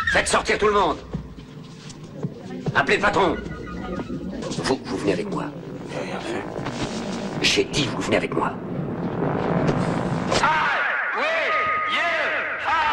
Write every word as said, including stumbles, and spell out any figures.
Faites sortir tout le monde. Appelez le patron. Vous, vous venez avec moi. J'ai rien fait. J'ai dit, vous venez avec moi.